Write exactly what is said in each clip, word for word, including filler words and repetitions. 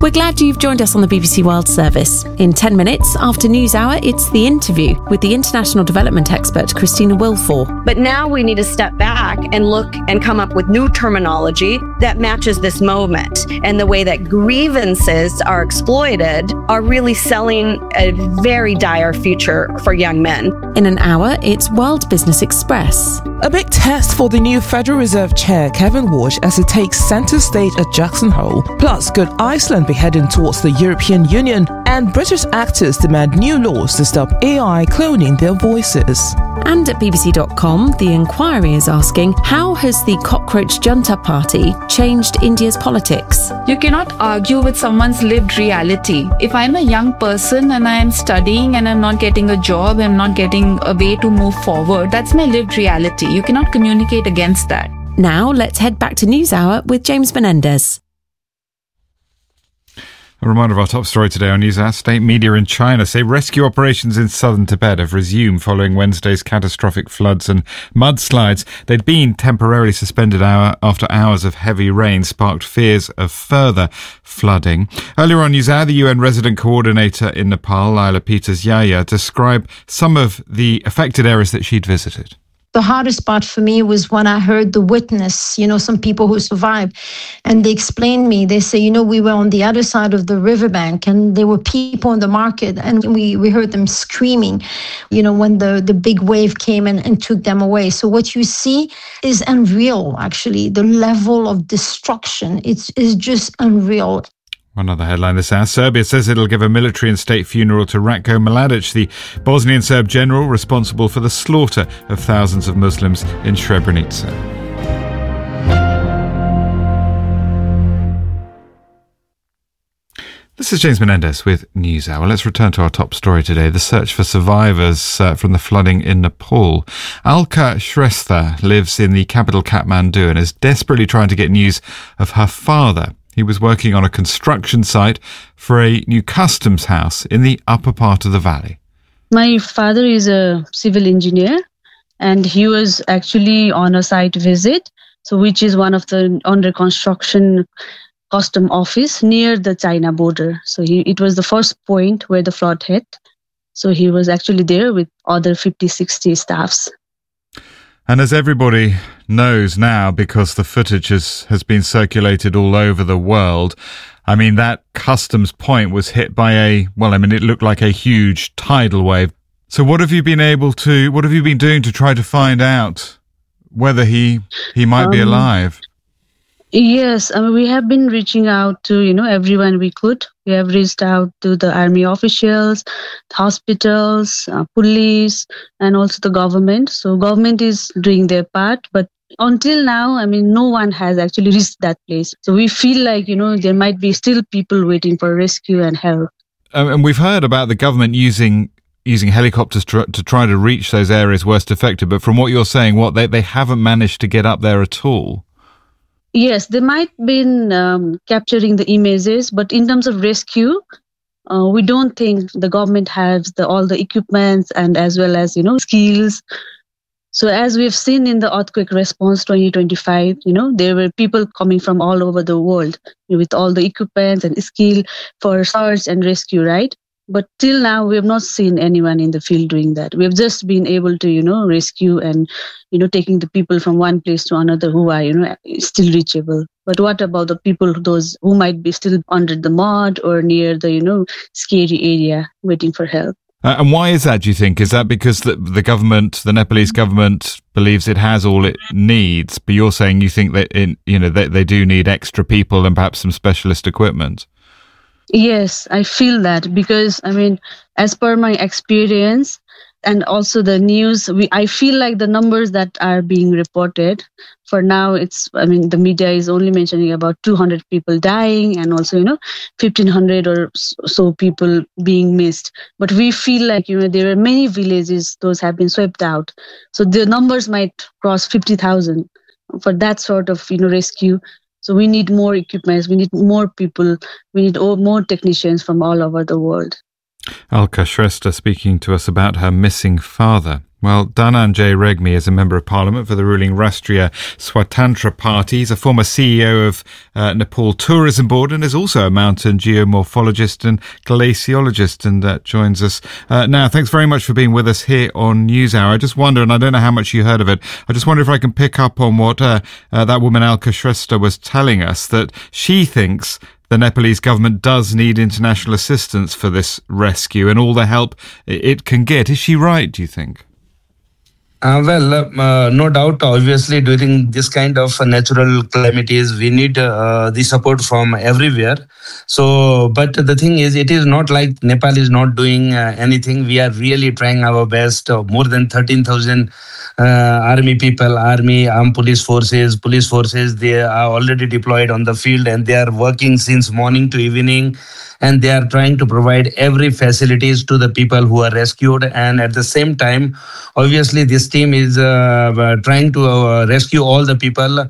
We're glad you've joined us on the B B C World Service. In ten minutes after News Hour, it's The Interview with the international development expert Christina Wilfor. But now we need to step back and look and come up with new terminology that matches this moment. And the way that grievances are exploited are really selling a very dire future for young men. In an hour, it's World Business Express. A big test for the new Federal Reserve Chair Kevin Walsh as he takes centre stage at Jackson Hole. Plus, could Iceland be heading towards the European Union? And British actors demand new laws to stop A I cloning their voices. And at B B C dot com, The Inquiry is asking, how has the Cockroach Junta Party changed India's politics? You cannot argue with someone's lived reality. If I'm a young person and I'm studying and I'm not getting a job, I'm not getting a way to move forward, that's my lived reality. You cannot communicate against that. Now let's head back to News Hour with James Menendez. A reminder of our top story today on News Hour. State media in China say rescue operations in southern Tibet have resumed following Wednesday's catastrophic floods and mudslides. They'd been temporarily suspended hour after hours of heavy rain sparked fears of further flooding. Earlier on News Hour, the U N resident coordinator in Nepal, Lila Peters-Yaya, described some of the affected areas that she'd visited. The hardest part for me was when I heard the witness, you know, some people who survived, and they explained me, they say, you know, we were on the other side of the riverbank and there were people in the market and we, we heard them screaming, you know, when the, the big wave came and, and took them away. So what you see is unreal, actually. The level of destruction, it's, it's just unreal. One other headline this hour. Serbia says it'll give a military and state funeral to Ratko Mladic, the Bosnian Serb general responsible for the slaughter of thousands of Muslims in Srebrenica. This is James Menendez with News Hour. Let's return to our top story today, the search for survivors uh, from the flooding in Nepal. Alka Shrestha lives in the capital Kathmandu and is desperately trying to get news of her father. He was working on a construction site for a new customs house in the upper part of the valley. My father is a civil engineer and he was actually on a site visit, so which is one of the under construction custom office near the China border. So he, it was the first point where the flood hit. So he was actually there with other fifty, sixty staffs. And as everybody knows now, because the footage has, has been circulated all over the world, I mean, that customs point was hit by a, well, I mean, it looked like a huge tidal wave. So what have you been able to, what have you been doing to try to find out whether he, he might um, be alive? Yes, I mean, we have been reaching out to, you know, everyone we could. We have reached out to the army officials, hospitals, uh, police, and also the government. So government is doing their part, but until now, I mean, no one has actually reached that place. So we feel like, you know, there might be still people waiting for rescue and help. Um, and we've heard about the government using using helicopters to, to try to reach those areas worst affected. But from what you're saying, what they, they haven't managed to get up there at all. Yes, they might been um, capturing the images, but in terms of rescue, uh, we don't think the government has the, all the equipments and as well as, you know, skills. So as we've seen in the earthquake response twenty twenty-five, you know, there were people coming from all over the world with all the equipment and skill for search and rescue, right? But till now, we have not seen anyone in the field doing that. We have just been able to, you know, rescue and, you know, taking the people from one place to another who are, you know, still reachable. But what about the people, those who might be still under the mud or near the, you know, scary area waiting for help? Uh, and why is that, do you think? Is that because the, the government, the Nepalese government, believes it has all it needs, but you're saying you think that, it, you know, they, they do need extra people and perhaps some specialist equipment? Yes, I feel that because, I mean, as per my experience and also the news, we I feel like the numbers that are being reported, for now, it's, I mean, the media is only mentioning about two hundred people dying and also, you know, fifteen hundred or so people being missed. But we feel like, you know, there are many villages, those have been swept out. So the numbers might cross fifty thousand for that sort of, you know, rescue. So we need more equipment, we need more people, we need more technicians from all over the world. Alka Shrestha speaking to us about her missing father. Well, Dhananjay Regmi is a Member of Parliament for the ruling Rashtriya Swatantra Party. He's a former C E O of uh, Nepal Tourism Board and is also a mountain geomorphologist and glaciologist, and uh, joins us uh, now. Thanks very much for being with us here on NewsHour. I just wonder, and I don't know how much you heard of it, I just wonder if I can pick up on what uh, uh, that woman Alka Shrestha was telling us, that she thinks the Nepalese government does need international assistance for this rescue and all the help it can get. Is she right, do you think? Uh, well, uh, no doubt, obviously, during this kind of uh, natural calamities, we need uh, the support from everywhere. So, but the thing is, it is not like Nepal is not doing uh, anything. We are really trying our best. Uh, more than thirteen thousand uh, army people, army, armed police forces, police forces, they are already deployed on the field and they are working since morning to evening. And they are trying to provide every facilities to the people who are rescued. And at the same time, obviously, this team is uh, trying to uh, rescue all the people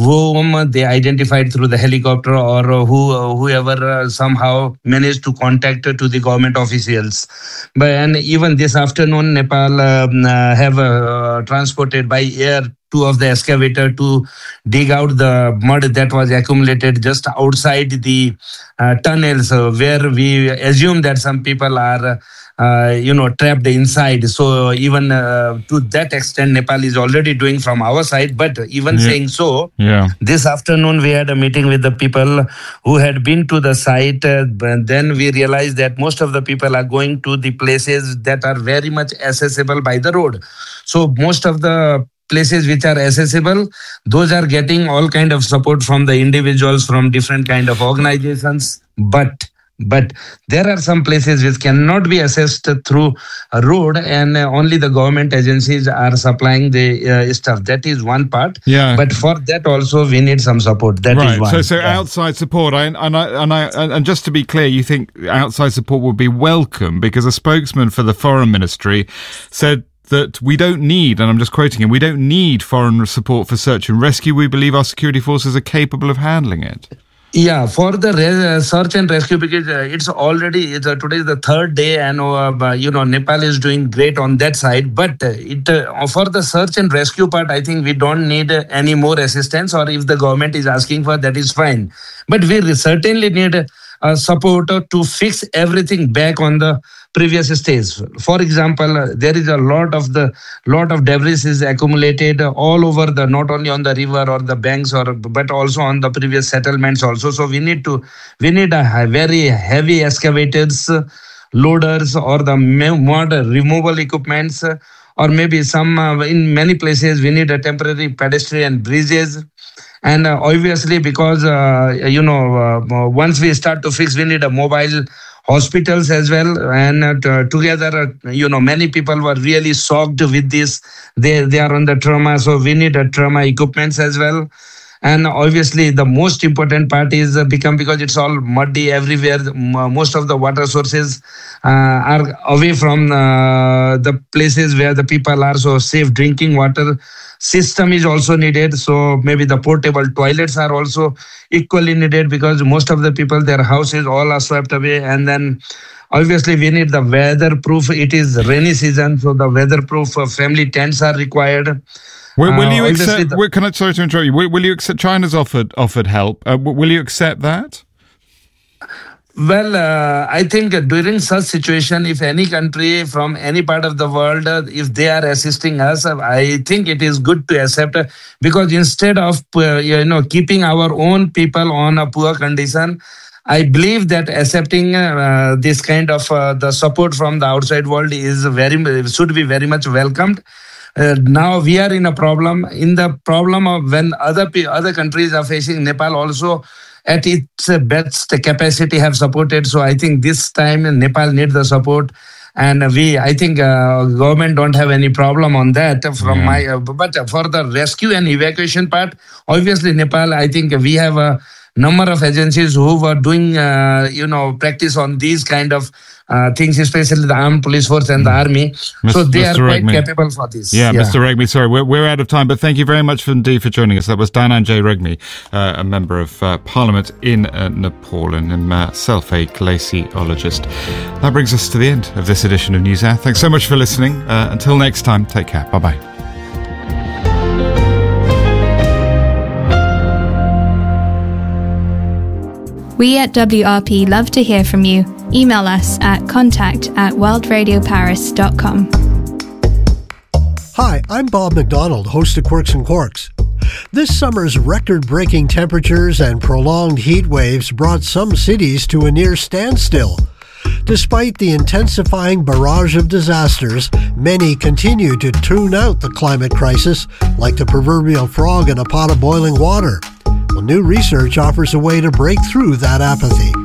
whom they identified through the helicopter or who whoever uh, somehow managed to contact to the government officials. But and even this afternoon, Nepal um, uh, have uh, transported by air two of the excavator to dig out the mud that was accumulated just outside the uh, tunnels uh, where we assume that some people are uh, you know, trapped inside. So even uh, to that extent, Nepal is already doing from our side. But even yeah. saying so, yeah. this afternoon we had a meeting with the people who had been to the site. Uh, and then we realized that most of the people are going to the places that are very much accessible by the road. So most of the places which are accessible, those are getting all kind of support from the individuals, from different kind of organizations. But but there are some places which cannot be accessed through a road, and only the government agencies are supplying the uh, stuff. That is one part. Yeah. But for that also we need some support. That right. is one. So so yeah. outside support, I, and I and I and just to be clear, you think outside support would be welcome, because a spokesman for the Foreign Ministry said that we don't need, and I'm just quoting him, we don't need foreign support for search and rescue. We believe our security forces are capable of handling it. Yeah, for the res- search and rescue, because uh, it's already, it's, uh, today is the third day, and uh, you know, Nepal is doing great on that side. But uh, it uh, for the search and rescue part, I think we don't need uh, any more assistance, or if the government is asking for, that is fine. But we certainly need uh, support uh, to fix everything back on the previous stage. For example, uh, there is a lot of the lot of debris is accumulated uh, all over the, not only on the river or the banks, or but also on the previous settlements also. So we need to we need a very heavy excavators, uh, loaders, or the mud removal equipments, uh, or maybe some uh, in many places we need a temporary pedestrian bridges. And uh, obviously, because uh, you know, uh, once we start to fix, we need a mobile hospitals as well. And uh, t- together, uh, you know, many people were really shocked with this. They they are on the trauma, so we need a trauma equipments as well. And obviously, the most important part is uh, become, because it's all muddy everywhere. M- most of the water sources uh, are away from uh, the places where the people are. So safe drinking water system is also needed. So maybe the portable toilets are also equally needed, because most of the people, their houses all are swept away. And then obviously we need the weatherproof. It is rainy season, so the weatherproof uh, family tents are required. Will, will you uh, accept? the, will, can I sorry to interrupt you? Will, will you accept? China's offered offered help. Uh, will you accept that? Well, uh, I think during such situation, if any country from any part of the world, uh, if they are assisting us, uh, I think it is good to accept, uh, because instead of uh, you know keeping our own people on a poor condition, I believe that accepting uh, this kind of uh, the support from the outside world is very should be very much welcomed. Uh, now we are in a problem. In the problem of when other other countries are facing, Nepal also at its best capacity have supported. So I think this time Nepal needs the support, and we I think uh, government don't have any problem on that. From yeah. my uh, but for the rescue and evacuation part, obviously Nepal, I think we have a number of agencies who were doing, uh, you know, practice on these kind of uh, things, especially the armed police force and the army. So they Mister are quite Regmi. capable for this. Yeah, yeah. Mister Regmi, sorry, we're, we're out of time, but thank you very much for, indeed for joining us. That was Dhananjay Regmi, uh, a member of uh, Parliament in uh, Nepal and himself a glaciologist. That brings us to the end of this edition of NewsHour. Thanks so much for listening. Uh, until next time, take care. Bye-bye. We at W R P love to hear from you. Email us at contact at world radio paris dot com. Hi, I'm Bob McDonald, host of Quirks and Quarks. This summer's record-breaking temperatures and prolonged heat waves brought some cities to a near standstill. Despite the intensifying barrage of disasters, many continue to tune out the climate crisis like the proverbial frog in a pot of boiling water. Well, new research offers a way to break through that apathy.